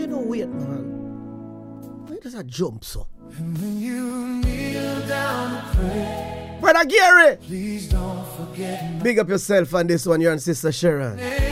don't wait, man. Why does that jump so? And when you kneel down to pray, Brother Gary, please don't forget big up yourself on this one. You're on Sister Sharon.